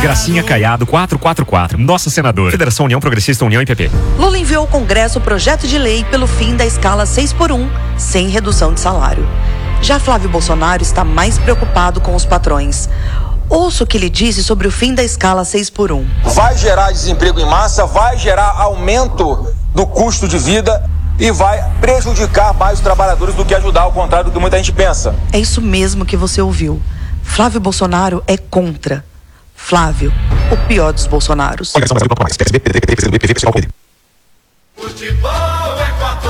Gracinha Caiado 444. Nossa senadora. Federação União Progressista União e PP. Lula enviou ao Congresso o projeto de lei pelo fim da escala 6x1, sem redução de salário. Já Flávio Bolsonaro está mais preocupado com os patrões. Ouça o que ele disse sobre o fim da escala 6x1. Vai gerar desemprego em massa, vai gerar aumento do custo de vida e vai prejudicar mais os trabalhadores do que ajudar, ao contrário do que muita gente pensa. É isso mesmo que você ouviu. Flávio Bolsonaro é contra. Flávio, o pior dos Bolsonaros. Futebol é com a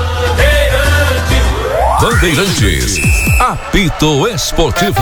Bandeirantes. Apito Esportivo.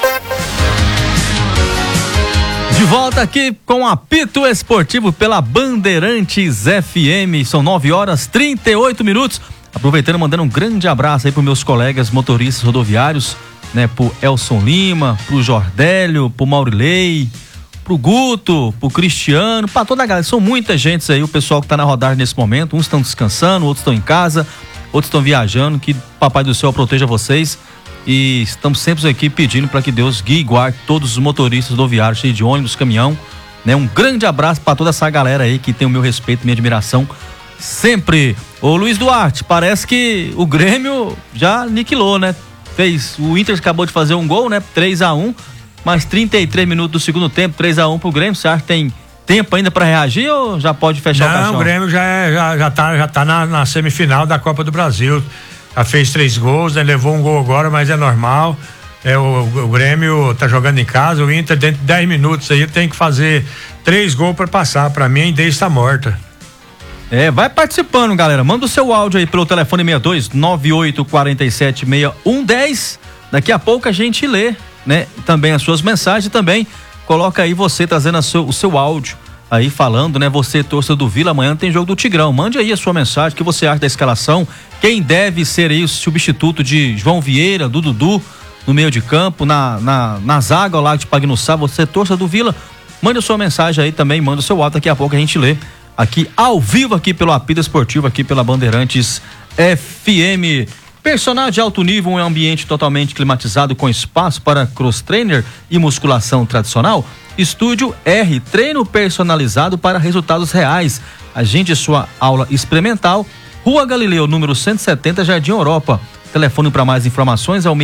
De volta aqui com Apito Esportivo pela Bandeirantes FM. São 9h38. Aproveitando, mandando um grande abraço aí para meus colegas motoristas rodoviários, né? Pro Elson Lima, pro Jordélio, pro Maurilei, pro Guto, pro Cristiano, pra toda a galera. São muita gente aí, o pessoal que tá na rodagem nesse momento. Uns estão descansando, outros estão em casa, outros estão viajando. Que Papai do Céu proteja vocês. E estamos sempre aqui pedindo para que Deus guie e guarde todos os motoristas rodoviários, cheios de ônibus, caminhão, né? Um grande abraço para toda essa galera aí que tem o meu respeito, minha admiração sempre. Ô Luiz Duarte, parece que o Grêmio já aniquilou, né? O Inter acabou de fazer um gol, né? 3-1, mais 33 minutos do segundo tempo, 3-1 pro Grêmio. Você acha que tem tempo ainda para reagir ou já pode fechar o caixão? Não, o Grêmio já tá na semifinal da Copa do Brasil. Já fez 3 gols, né? Levou um gol agora, mas é normal. O Grêmio tá jogando em casa, o Inter dentro de 10 minutos aí tem que fazer 3 gols para passar. Para mim a ideia está morta. Vai participando, galera. Manda o seu áudio aí pelo telefone 62 9847 6110. Daqui a pouco a gente lê, né? Também as suas mensagens e também coloca aí você trazendo o seu áudio aí falando, né? Você, torcedor do Vila, amanhã tem jogo do Tigrão. Mande aí a sua mensagem, o que você acha da escalação, quem deve ser aí o substituto de João Vieira, do Dudu, no meio de campo, na zaga ao lado de Pagnussá. Você, torcedor do Vila, mande a sua mensagem aí também, manda o seu áudio, daqui a pouco a gente lê aqui ao vivo, aqui pelo Apito Esportivo, aqui pela Bandeirantes FM. Personal de alto nível, um ambiente totalmente climatizado com espaço para cross trainer e musculação tradicional. Estúdio R, treino personalizado para resultados reais. Agende sua aula experimental. Rua Galileu, número 170, Jardim Europa. Telefone para mais informações é o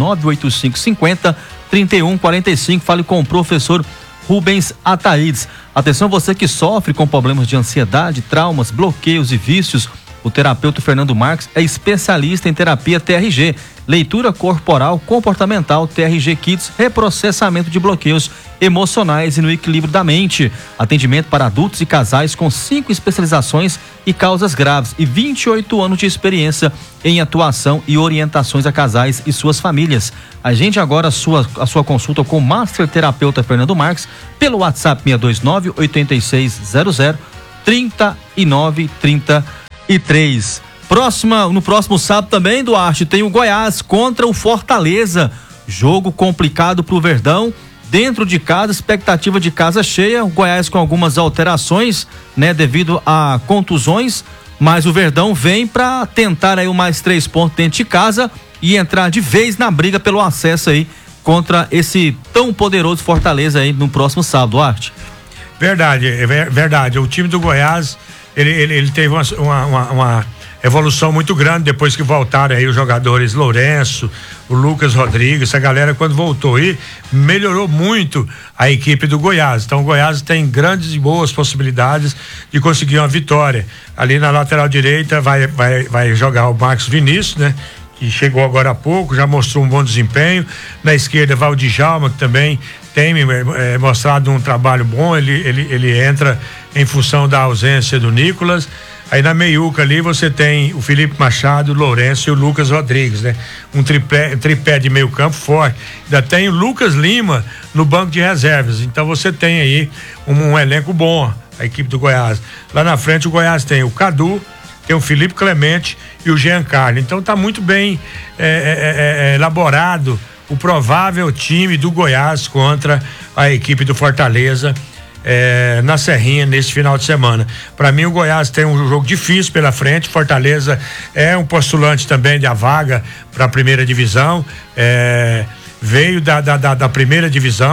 629-8550-3145. Fale com o professor Rubens Ataídes. Atenção, você que sofre com problemas de ansiedade, traumas, bloqueios e vícios. O terapeuta Fernando Marques é especialista em terapia TRG, leitura corporal, comportamental, TRG Kids, reprocessamento de bloqueios emocionais e no equilíbrio da mente. Atendimento para adultos e casais com 5 especializações e causas graves e 28 anos de experiência em atuação e orientações a casais e suas famílias. Agende agora a sua consulta com o Master Terapeuta Fernando Marques pelo WhatsApp 629-8600-3933. No próximo sábado também, Duarte, tem o Goiás contra o Fortaleza. Jogo complicado pro Verdão. Dentro de casa, expectativa de casa cheia. O Goiás com algumas alterações, né, devido a contusões. Mas o Verdão vem para tentar aí o mais 3 pontos dentro de casa e entrar de vez na briga pelo acesso aí contra esse tão poderoso Fortaleza aí no próximo sábado, Duarte. Verdade. O time do Goiás, ele teve uma evolução muito grande depois que voltaram aí os jogadores Lourenço, o Lucas Rodrigues, essa galera quando voltou aí, melhorou muito a equipe do Goiás. Então o Goiás tem grandes e boas possibilidades de conseguir uma vitória. Ali na lateral direita vai jogar o Marcos Vinícius, né? Que chegou agora há pouco, já mostrou um bom desempenho. Na esquerda vai o Djalma, que também tem mostrado um trabalho bom, ele entra em função da ausência do Nicolas. Aí na meiuca ali você tem o Felipe Machado, o Lourenço e o Lucas Rodrigues, né? Um tripé de meio campo forte. Ainda tem o Lucas Lima no banco de reservas. Então você tem aí um elenco bom, a equipe do Goiás. Lá na frente o Goiás tem o Cadu, tem o Felipe Clemente e o Jean Carlos. Então tá muito bem elaborado o provável time do Goiás contra a equipe do Fortaleza na Serrinha nesse final de semana. Para mim o Goiás tem um jogo difícil pela frente. Fortaleza é um postulante também da vaga para a primeira divisão, veio da primeira divisão.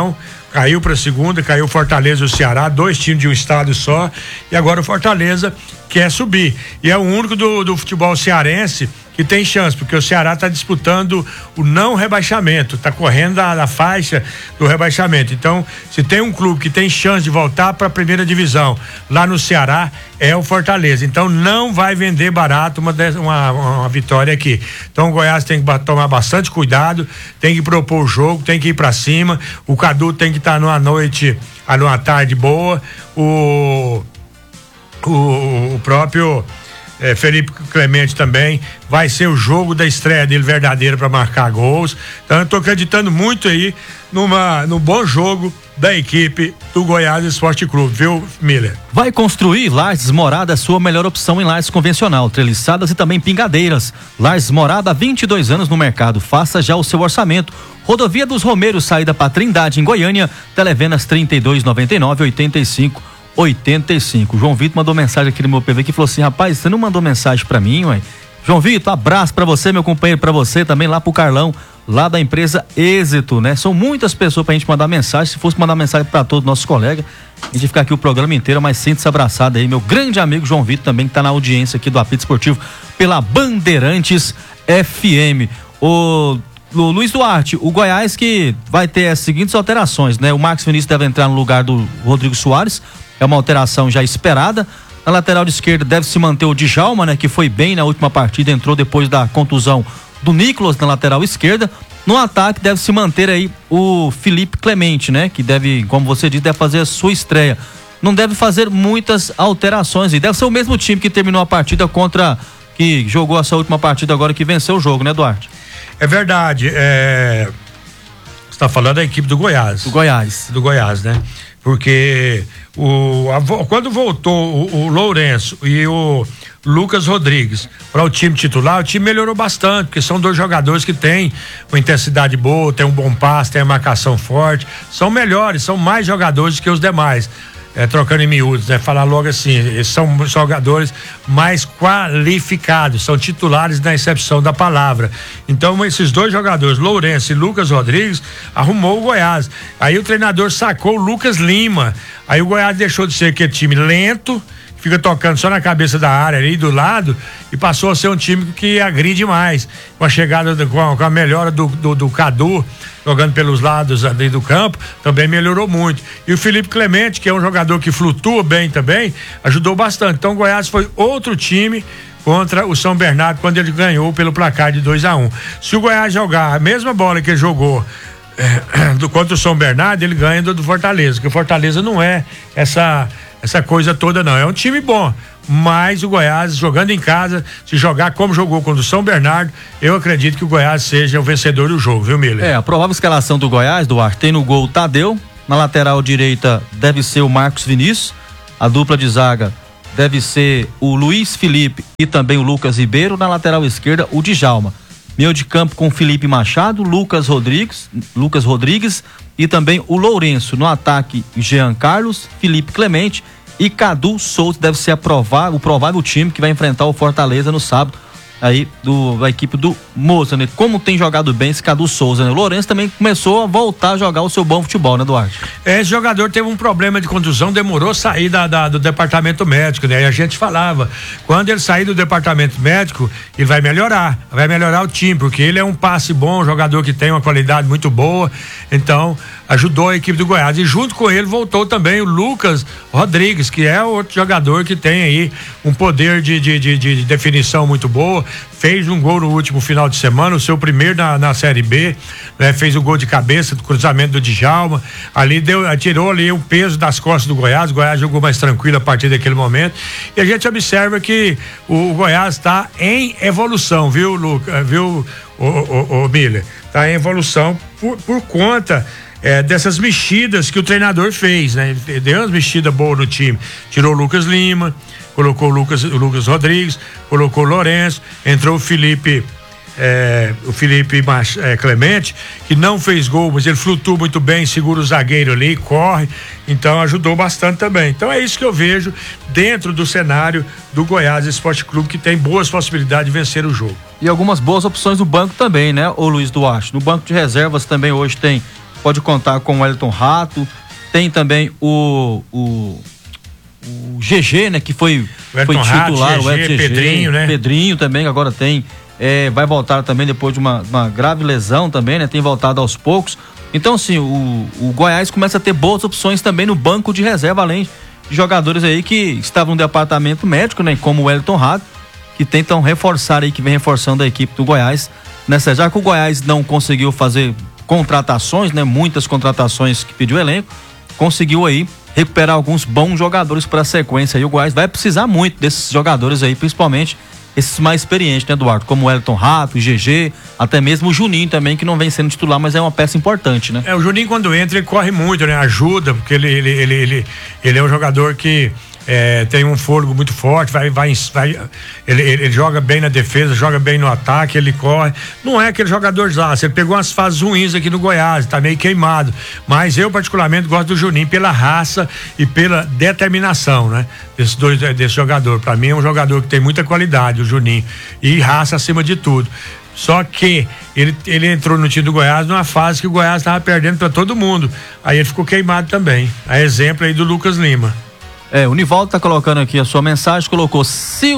caiu para a segunda, caiu Fortaleza e o Ceará, 2 times de um estado só, e agora o Fortaleza quer subir. E é o único do futebol cearense que tem chance, porque o Ceará está disputando o não rebaixamento, está correndo a faixa do rebaixamento. Então, se tem um clube que tem chance de voltar para a primeira divisão lá no Ceará, é o Fortaleza. Então, não vai vender barato uma vitória aqui. Então, o Goiás tem que tomar bastante cuidado, tem que propor o jogo, tem que ir para cima. O Cadu tem que estar numa noite, numa tarde boa. O próprio Felipe Clemente também vai ser o jogo da estreia dele verdadeiro para marcar gols. Então eu tô acreditando muito aí no bom jogo da equipe do Goiás Esporte Clube, viu, Miller? Vai construir Lages Morada, a sua melhor opção em lajes convencional, treliçadas e também pingadeiras. Lages Morada, há 22 anos no mercado. Faça já o seu orçamento. Rodovia dos Romeiros, saída para Trindade, em Goiânia. Televenas 3299-8585. João Vitor mandou mensagem aqui no meu PV que falou assim: rapaz, você não mandou mensagem pra mim, ué? João Vitor, abraço pra você, meu companheiro, pra você também, lá pro Carlão, lá da empresa Êxito, né? São muitas pessoas pra gente mandar mensagem. Se fosse mandar mensagem pra todos os nossos colegas, a gente ia ficar aqui o programa inteiro, mas sente-se abraçado aí, meu grande amigo João Vitor também, que tá na audiência aqui do Apito Esportivo pela Bandeirantes FM. O Luiz Duarte, o Goiás que vai ter as seguintes alterações, né? O Marcos Vinícius deve entrar no lugar do Rodrigo Soares, é uma alteração já esperada. Na lateral de esquerda deve se manter o Djalma, né? Que foi bem na última partida, entrou depois da contusão do Nicolas na lateral esquerda. No ataque deve se manter aí o Felipe Clemente, né? Que deve, como você disse, deve fazer a sua estreia. Não deve fazer muitas alterações e deve ser o mesmo time que terminou a partida que jogou essa última partida agora, que venceu o jogo, né, Duarte? É verdade, você está falando da equipe do Goiás. Do Goiás, né? Porque quando voltou o Lourenço e o Lucas Rodrigues para o time titular, o time melhorou bastante, porque são 2 jogadores que têm uma intensidade boa, tem um bom passe, tem a marcação forte, são melhores, são mais jogadores que os demais. Trocando em miúdos, né? Falar logo assim, eles são jogadores mais qualificados, são titulares na excepção da palavra. Então esses 2 jogadores, Lourenço e Lucas Rodrigues, arrumou o Goiás. Aí o treinador sacou o Lucas Lima, aí o Goiás deixou de ser aquele time lento, que fica tocando só na cabeça da área ali do lado, e passou a ser um time que agride mais, com a chegada, com a melhora do Cadu, jogando pelos lados ali do campo, também melhorou muito. E o Felipe Clemente, que é um jogador que flutua bem também, ajudou bastante. Então o Goiás foi outro time contra o São Bernardo quando ele ganhou pelo placar de 2-1. Se o Goiás jogar a mesma bola que ele jogou contra o São Bernardo, ele ganha do Fortaleza, porque o Fortaleza não é essa coisa toda, não. É um time bom, mas o Goiás, jogando em casa, se jogar como jogou contra o São Bernardo, eu acredito que o Goiás seja o vencedor do jogo, viu, Miller? A provável escalação do Goiás, Duarte, tem no gol o Tadeu, na lateral direita deve ser o Marcos Vinícius, a dupla de zaga deve ser o Luiz Felipe e também o Lucas Ribeiro, na lateral esquerda o Djalma. Meio de campo com Felipe Machado, Lucas Rodrigues e também o Lourenço. No ataque, Jean Carlos, Felipe Clemente e Cadu Souza. Deve ser o provável time que vai enfrentar o Fortaleza no sábado, aí da equipe do Moça, né? Como tem jogado bem esse Cadu Souza, né? O Lourenço também começou a voltar a jogar o seu bom futebol, né, Duarte? Esse jogador teve um problema de contusão, demorou a sair do departamento médico, né? E a gente falava, quando ele sair do departamento médico, ele vai melhorar o time, porque ele é um passe bom, um jogador que tem uma qualidade muito boa, então ajudou a equipe do Goiás. E junto com ele voltou também o Lucas Rodrigues, que é outro jogador que tem aí um poder de definição muito boa, fez um gol no último final de semana, o seu primeiro na Série B, né? Fez o gol de cabeça do cruzamento do Djalma, ali tirou ali o peso das costas do Goiás. O Goiás jogou mais tranquilo a partir daquele momento, e a gente observa que o Goiás está em evolução, viu, Lucas, viu, o Miller? Está em evolução por conta dessas mexidas que o treinador fez, né? Ele deu umas mexidas boas no time, tirou o Lucas Lima, colocou o Lucas Rodrigues, colocou o Lourenço, entrou o Felipe Clemente, que não fez gol, mas ele flutua muito bem, segura o zagueiro ali, corre, então ajudou bastante também. Então é isso que eu vejo dentro do cenário do Goiás Esporte Clube, que tem boas possibilidades de vencer o jogo. E algumas boas opções no banco também, né, ô Luiz Duarte? No banco de reservas também hoje tem pode contar com o Wellington Rato, tem também o GG, né, que foi titular, Rato, o GG, Pedrinho, né? Pedrinho também, que agora tem, vai voltar também depois de uma grave lesão também, né, tem voltado aos poucos. Então, assim, o Goiás começa a ter boas opções também no banco de reserva, além de jogadores aí que estavam no departamento médico, né, como o Wellington Rato, que tentam reforçar aí, que vem reforçando a equipe do Goiás, já que o Goiás não conseguiu fazer contratações, né, muitas contratações que pediu o elenco, conseguiu aí recuperar alguns bons jogadores para a sequência, e o Goiás vai precisar muito desses jogadores aí, principalmente esses mais experientes, né, Eduardo? Como o Wellington Rato, o GG, até mesmo o Juninho também, que não vem sendo titular, mas é uma peça importante, né? O Juninho, quando entra, ele corre muito, né? Ajuda, porque ele é um jogador que tem um fôlego muito forte, ele joga bem na defesa, joga bem no ataque, ele corre. Não é aquele jogador lá, ele pegou umas fases ruins aqui no Goiás, tá meio queimado. Mas eu, particularmente, gosto do Juninho pela raça e pela determinação, né? Desse jogador. Pra mim é um jogador que tem muita qualidade, o Juninho. E raça acima de tudo. Só que ele entrou no time do Goiás numa fase que o Goiás estava perdendo para todo mundo. Aí ele ficou queimado também. A exemplo aí do Lucas Lima. O Nivaldo tá colocando aqui a sua mensagem, colocou se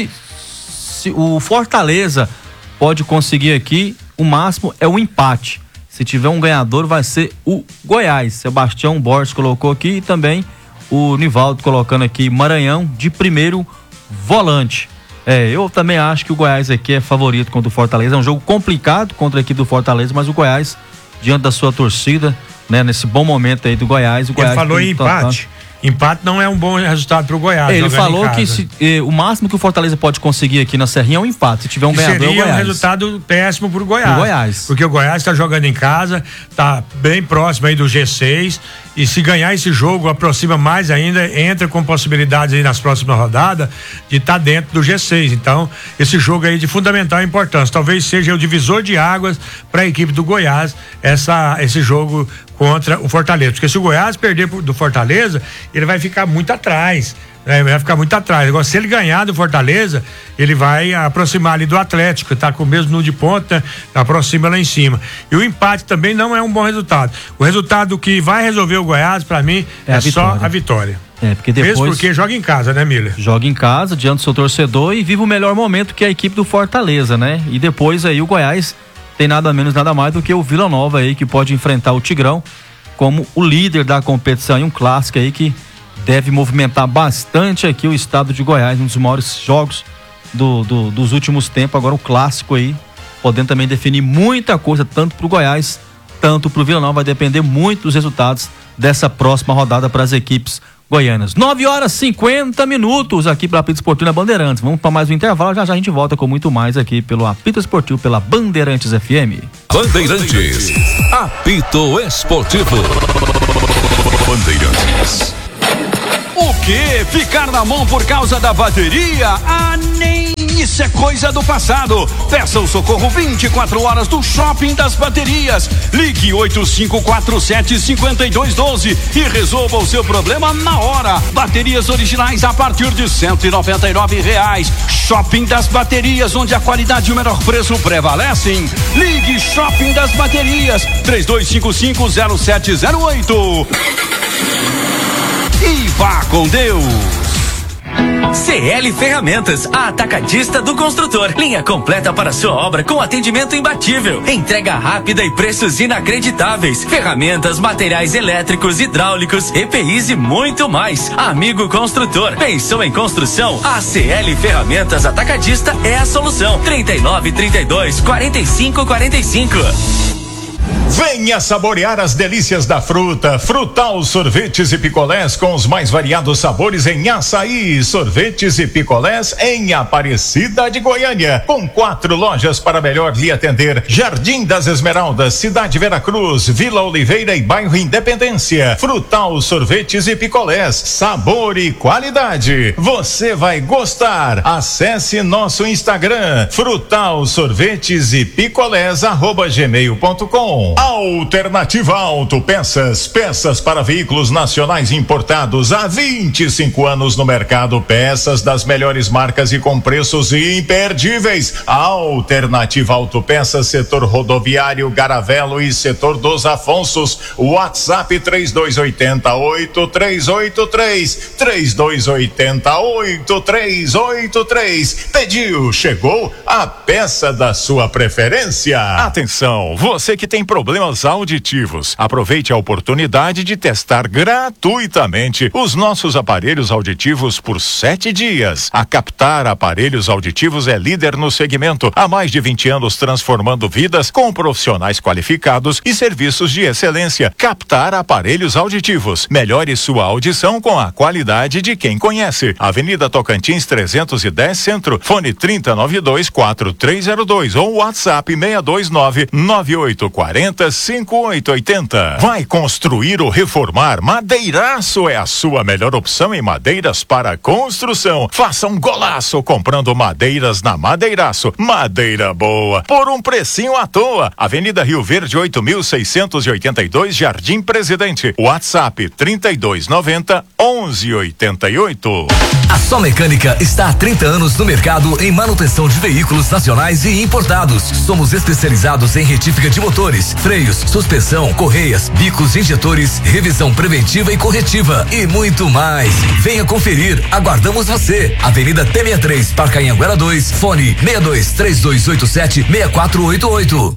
o Fortaleza pode conseguir aqui, o máximo é o empate. Se tiver um ganhador, vai ser o Goiás. Sebastião Borges colocou aqui e também o Nivaldo colocando aqui Maranhão de primeiro volante. Eu também acho que o Goiás aqui é favorito contra o Fortaleza. É um jogo complicado contra a equipe do Fortaleza, mas o Goiás, diante da sua torcida, né, nesse bom momento aí do Goiás, o Goiás. Ele falou em empate. Empate não é um bom resultado pro Goiás. Ele falou que o máximo que o Fortaleza pode conseguir aqui na Serrinha é um empate. Se tiver um ganhador, seria o Goiás. Um resultado péssimo pro Goiás. Porque o Goiás tá jogando em casa, tá bem próximo aí do G6, e se ganhar esse jogo, aproxima mais ainda, entra com possibilidades aí nas próximas rodadas de estar dentro do G6. Então, esse jogo aí de fundamental importância. Talvez seja o divisor de águas para a equipe do Goiás, esse jogo contra o Fortaleza. Porque se o Goiás perder do Fortaleza, ele vai ficar muito atrás. Vai ficar muito atrás. Agora, se ele ganhar do Fortaleza, ele vai aproximar ali do Atlético, tá com o mesmo número de ponta, aproxima lá em cima. E o empate também não é um bom resultado. O resultado que vai resolver o Goiás, pra mim, é só a vitória. Porque depois. Mesmo porque joga em casa, né, Miller? Joga em casa, diante do seu torcedor, e vive o melhor momento, que é a equipe do Fortaleza, né? E depois aí o Goiás tem nada menos, nada mais do que o Vila Nova aí, que pode enfrentar o Tigrão como o líder da competição, e um clássico aí que deve movimentar bastante aqui o estado de Goiás, um dos maiores jogos dos últimos tempos. Agora o clássico aí, podendo também definir muita coisa, tanto pro Goiás, tanto pro Vila Nova. Vai depender muito dos resultados dessa próxima rodada para as equipes goianas. 9h50 aqui pela Apito Esportivo na Bandeirantes. Vamos para mais um intervalo, já a gente volta com muito mais aqui pelo Apito Esportivo, pela Bandeirantes FM. Bandeirantes, Apito Esportivo. Bandeirantes. O quê? Ficar na mão por causa da bateria? Nem isso é coisa do passado. Peça o socorro 24 horas do Shopping das Baterias. Ligue 8547-5212 e resolva o seu problema na hora. Baterias originais a partir de R$199. Shopping das Baterias, onde a qualidade e o menor preço prevalecem. Ligue Shopping das Baterias 3255-0708. E vá com Deus. CL Ferramentas, a atacadista do construtor. Linha completa para sua obra com atendimento imbatível. Entrega rápida e preços inacreditáveis. Ferramentas, materiais elétricos, hidráulicos, EPIs e muito mais. Amigo construtor, pensou em construção? A CL Ferramentas Atacadista é a solução. 3932-4545. Venha saborear as delícias da fruta. Frutal Sorvetes e Picolés com os mais variados sabores em açaí. Sorvetes e picolés em Aparecida de Goiânia, com 4 lojas para melhor lhe atender: Jardim das Esmeraldas, Cidade Veracruz, Vila Oliveira e Bairro Independência. Frutal Sorvetes e Picolés, sabor e qualidade. Você vai gostar. Acesse nosso Instagram, Frutal Sorvetes e Picolés @gmail.com. Alternativa Autopeças, peças para veículos nacionais importados há 25 anos no mercado, peças das melhores marcas e com preços imperdíveis. Alternativa Autopeças, setor rodoviário, Garavelo e setor dos Afonsos. WhatsApp 3280-8383, 3280-8383. Pediu, chegou a peça da sua preferência. Atenção, você que tem problemas auditivos, aproveite a oportunidade de testar gratuitamente os nossos aparelhos auditivos por 7 dias. A Captar Aparelhos Auditivos é líder no segmento, há mais de 20 anos transformando vidas com profissionais qualificados e serviços de excelência. Captar Aparelhos Auditivos, melhore sua audição com a qualidade de quem conhece. Avenida Tocantins 310 Centro, fone 3092-4302 ou WhatsApp 629-9840-5880. Vai construir ou reformar? Madeiraço é a sua melhor opção em madeiras para construção. Faça um golaço comprando madeiras na Madeiraço. Madeira boa, por um precinho à toa. Avenida Rio Verde 8682, Jardim Presidente. WhatsApp 3290-1188. A Só Mecânica está há 30 anos no mercado em manutenção de veículos nacionais e importados. Somos especializados em retífica de motores, freios, suspensão, correias, bicos, injetores, revisão preventiva e corretiva e muito mais. Venha conferir, aguardamos você. Avenida T63, Parcainhanguera 2, fone 62-3287-6488,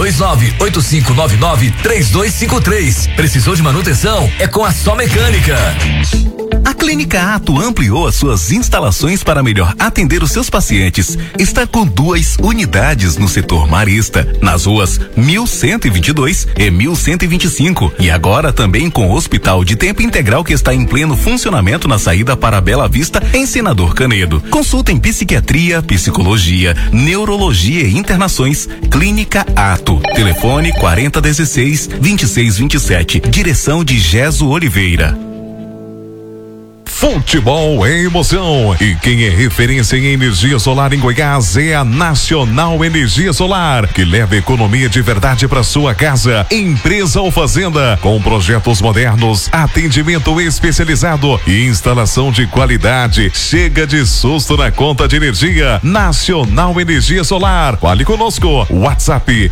629-8599-3253. Precisou de manutenção? É com a Só Mecânica. A Clínica Ato ampliou as suas instalações para melhor atender os seus pacientes. Está com 2 unidades no setor marista, nas ruas 1122 e 1125. E agora também com o Hospital de Tempo Integral que está em pleno funcionamento na saída para Bela Vista, em Senador Canedo. Consulta em psiquiatria, psicologia, neurologia e internações. Clínica Ato. Telefone 4016-2627. Direção de Geso Oliveira. Futebol é emoção e quem é referência em energia solar em Goiás é a Nacional Energia Solar, que leva economia de verdade para sua casa. Empresa ou fazenda, com projetos modernos, atendimento especializado e instalação de qualidade. Chega de susto na conta de energia. Nacional Energia Solar. Fale conosco. WhatsApp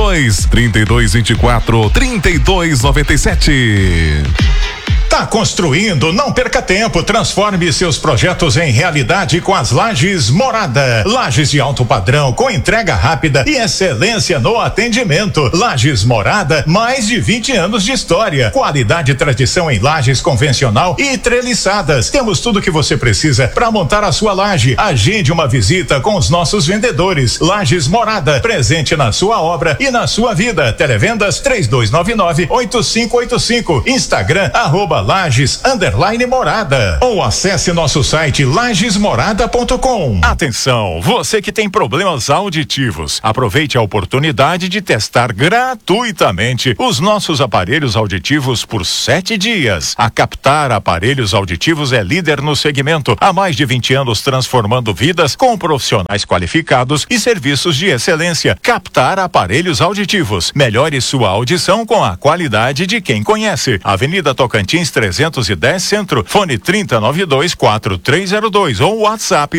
62-3224-3297. Tá construindo? Não perca tempo. Transforme seus projetos em realidade com as Lajes Morada. Lajes de alto padrão, com entrega rápida e excelência no atendimento. Lajes Morada, mais de 20 anos de história. Qualidade e tradição em lajes convencional e treliçadas. Temos tudo o que você precisa para montar a sua laje. Agende uma visita com os nossos vendedores. Lajes Morada, presente na sua obra e na sua vida. Televendas 3299-8585. Instagram @Lages_Morada ou acesse nosso site lagesmorada.com. Atenção, você que tem problemas auditivos, aproveite a oportunidade de testar gratuitamente os nossos aparelhos auditivos por 7 dias. A Captar Aparelhos Auditivos é líder no segmento, há mais de 20 anos transformando vidas com profissionais qualificados e serviços de excelência. Captar Aparelhos Auditivos, melhore sua audição com a qualidade de quem conhece. Avenida Tocantins 310 Centro, fone 3092-4302 ou WhatsApp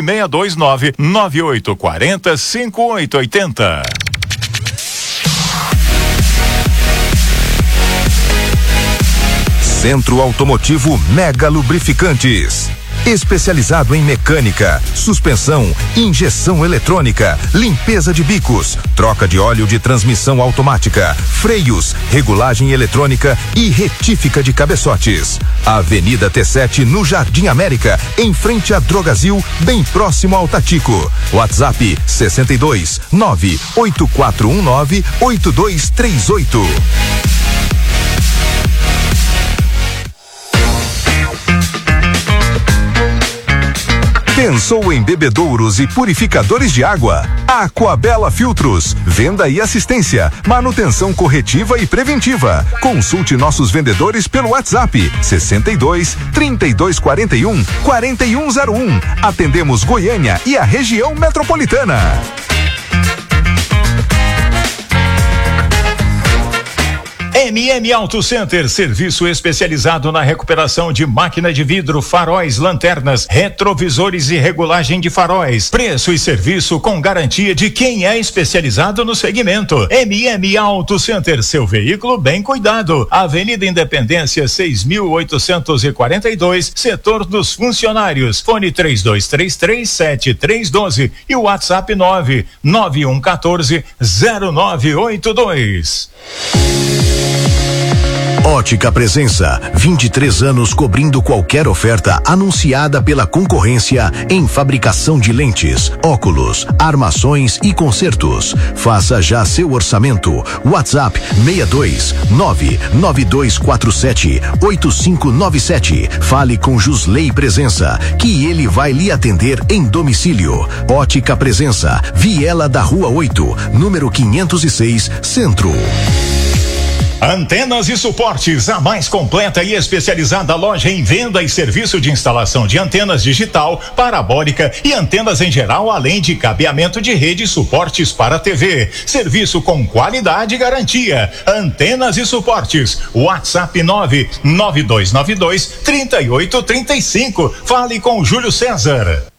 629-9840-5880. Centro Automotivo Mega Lubrificantes. Especializado em mecânica, suspensão, injeção eletrônica, limpeza de bicos, troca de óleo de transmissão automática, freios, regulagem eletrônica e retífica de cabeçotes. Avenida T7 no Jardim América, em frente a Drogazil, bem próximo ao Tatico. WhatsApp 62-98419-8238. Pensou em bebedouros e purificadores de água? Aquabela Filtros, venda e assistência, manutenção corretiva e preventiva. Consulte nossos vendedores pelo WhatsApp 62-3241-4101. Atendemos Goiânia e a região metropolitana. MM Auto Center, serviço especializado na recuperação de máquina de vidro, faróis, lanternas, retrovisores e regulagem de faróis. Preço e serviço com garantia de quem é especializado no segmento. MM Auto Center, seu veículo bem cuidado. Avenida Independência 6.842, setor dos funcionários. Fone 3233-7312 e o WhatsApp 99114-0982. Ótica Presença, 23 anos cobrindo qualquer oferta anunciada pela concorrência em fabricação de lentes, óculos, armações e consertos. Faça já seu orçamento. WhatsApp 62992478597. Fale com Jusley Presença, que ele vai lhe atender em domicílio. Ótica Presença, Viela da Rua 8, número 506, Centro. Antenas e Suportes, a mais completa e especializada loja em venda e serviço de instalação de antenas digital, parabólica e antenas em geral, além de cabeamento de rede e suportes para TV. Serviço com qualidade e garantia. Antenas e Suportes. WhatsApp 99292-3835. Fale com Júlio César.